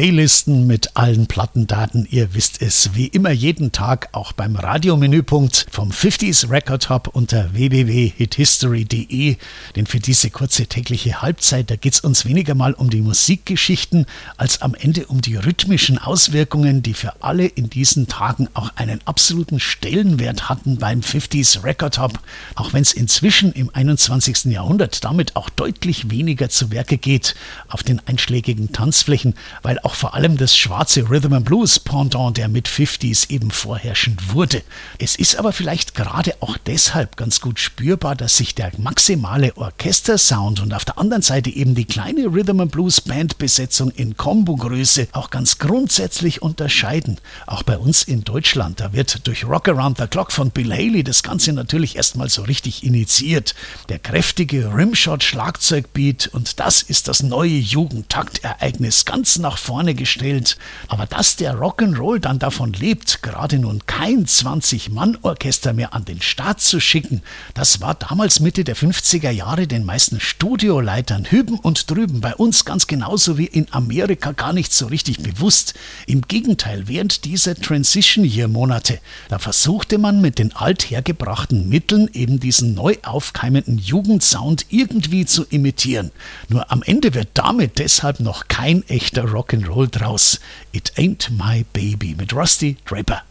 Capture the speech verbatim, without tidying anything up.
Playlisten mit allen Plattendaten. Ihr wisst es, wie immer jeden Tag, auch beim Radiomenüpunkt vom fünfziger Record Hub unter w w w punkt hithistory punkt d e. Denn für diese kurze tägliche Halbzeit, da geht es uns weniger mal um die Musikgeschichten, als am Ende um die rhythmischen Auswirkungen, die für alle in diesen Tagen auch einen absoluten Stellenwert hatten beim fünfziger Record Hub. Auch wenn es inzwischen im einundzwanzigsten Jahrhundert damit auch deutlich weniger zu Werke geht auf den einschlägigen Tanzflächen, weil auch vor allem das schwarze Rhythm and Blues Pendant der Mid-fünfziger eben vorherrschend wurde. Es ist aber vielleicht gerade auch deshalb ganz gut spürbar, dass sich der maximale Orchestersound und auf der anderen Seite eben die kleine Rhythm and Blues Bandbesetzung in Kombogröße auch ganz grundsätzlich unterscheiden. Auch bei uns in Deutschland, da wird durch Rock Around the Clock von Bill Haley das Ganze natürlich erstmal so richtig initiiert. Der kräftige Rimshot-Schlagzeugbeat, und das ist das neue Jugendtaktereignis, ganz nach vorne gestellt. Aber dass der Rock'n'Roll dann davon lebt, gerade nun kein zwanzig-Mann-Orchester mehr an den Start zu schicken, das war damals Mitte der fünfziger Jahre den meisten Studioleitern hüben und drüben bei uns ganz genauso wie in Amerika gar nicht so richtig bewusst. Im Gegenteil, während dieser Transition-Year-Monate, da versuchte man mit den althergebrachten Mitteln eben diesen neu aufkeimenden Jugendsound irgendwie zu imitieren. Nur am Ende wird damit deshalb noch kein echter Rock'n'Roll draus. It Ain't My Baby mit Rusty Draper.